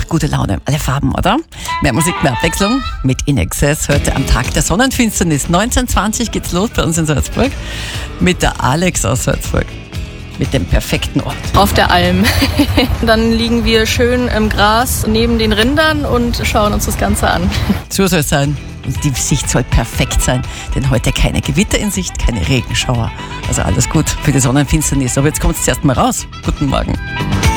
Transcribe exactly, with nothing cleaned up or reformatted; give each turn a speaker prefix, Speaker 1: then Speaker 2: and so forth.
Speaker 1: gute Laune, alle Farben, oder? Mehr Musik, mehr Abwechslung mit In Excess. Heute am Tag der Sonnenfinsternis. neunzehn Uhr zwanzig geht's los bei uns in Salzburg mit der Alex aus Salzburg. Mit dem perfekten Ort.
Speaker 2: Auf der Alm. Dann liegen wir schön im Gras neben den Rindern und schauen uns das Ganze an.
Speaker 1: So soll es sein. Und die Sicht soll perfekt sein, denn heute keine Gewitter in Sicht, keine Regenschauer. Also alles gut für die Sonnenfinsternis. Aber jetzt kommt es erst mal raus. Guten Morgen.